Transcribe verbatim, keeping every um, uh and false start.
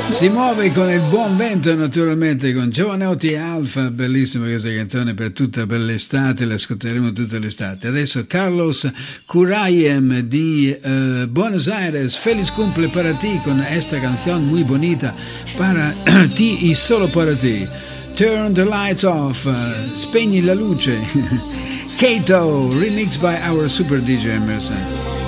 Si muove con il buon vento, naturalmente, con Giovanotti e Alfa. Bellissima questa canzone per tutta per l'estate, la ascolteremo tutta l'estate. Adesso Carlos Curayem di uh, Buenos Aires, Feliz cumple para ti, con esta canción muy bonita para ti y solo para ti. Turn the lights off, uh, spegni la luce. Kato, remixed by our super D J Emerson.